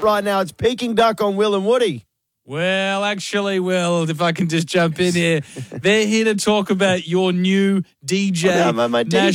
right now. It's Peking Duck on Will and Woody. Well, actually, Will, if I can just jump in here, they're here to talk about your new DJ my DJ